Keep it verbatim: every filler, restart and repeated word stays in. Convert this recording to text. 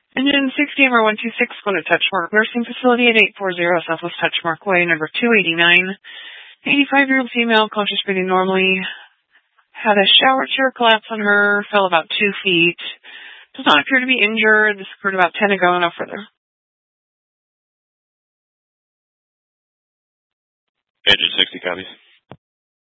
Engine six D M R one two six, going to Touchmark Nursing Facility at eight forty Southwest Touchmark Way, number two eighty-nine. eighty-five-year-old female, conscious breathing normally. Had a shower chair collapse on her, fell about two feet. Does not appear to be injured. This occurred about ten ago, no further. Engine sixty copies.